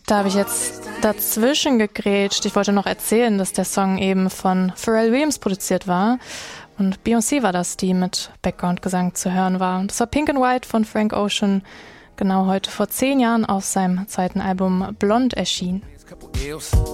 Da habe ich jetzt dazwischen gegrätscht. Ich wollte noch erzählen, dass der Song eben von Pharrell Williams produziert war. Und Beyoncé war das, die mit Background-Gesang zu hören war. Das war Pink and White von Frank Ocean, genau heute vor 10 Jahren auf seinem zweiten Album Blonde erschien.